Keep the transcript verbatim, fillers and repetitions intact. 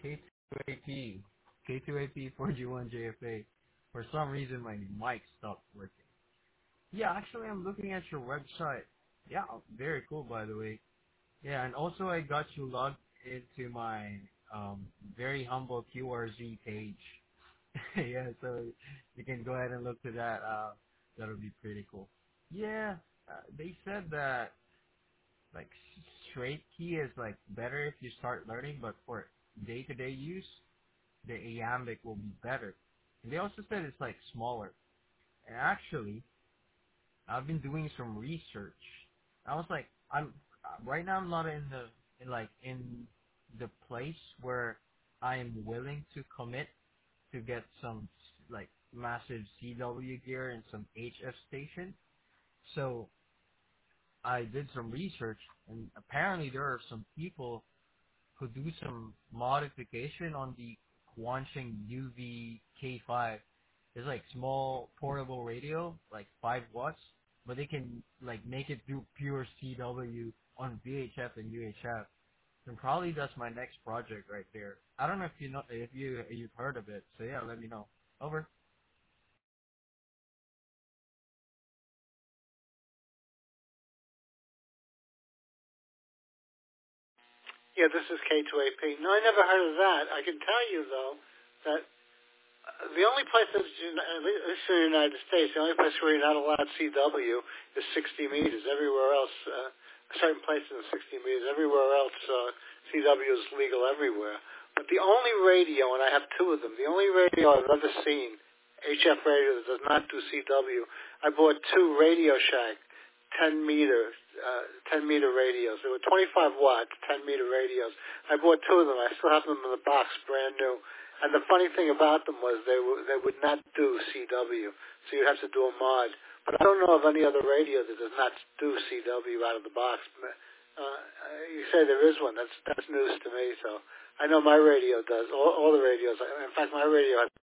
K two A P, K two A P four G one J F A. For some reason, my mic stopped working. Yeah, actually, I'm looking at your website. Yeah, very cool, by the way. Yeah, and also I got you logged into my um, very humble Q R Z page. Yeah, so you can go ahead and look to that. Uh, that'll be pretty cool. Yeah, uh, they said that like straight key is like better if you start learning, but for day-to-day use, the iambic will be better. And they also said it's like smaller. And actually, I've been doing some research. I was like, I'm right now. I'm not in the in like in the place where I am willing to commit to get some like massive C W gear and some H F station. So I did some research, and apparently there are some people who do some modification on the Quansheng U V K five. It's like small portable radio, like five watts, but they can like make it do pure C W on V H F and U H F. And probably that's my next project right there. I don't know if you know if you you've heard of it. So yeah, let me know. Over. Yeah, this is K two A P. No, I never heard of that. I can tell you, though, that uh, the only place that's, at least in the United States, the only place where you're not allowed C W is sixty meters. Everywhere else, uh, certain places are sixty meters. Everywhere else, uh, C W is legal everywhere. But the only radio, and I have two of them, the only radio I've ever seen, H F radio that does not do C W, I bought two Radio Shack ten meter, uh, ten meter radios. They were twenty-five watt, ten meter radios. I bought two of them. I still have them in the box, brand new. And the funny thing about them was they were, they would not do C W, so you'd have to do a mod. But I don't know of any other radio that does not do C W out of the box. Uh, you say there is one. That's that's news to me. So I know my radio does. All, all the radios. In fact, my radio has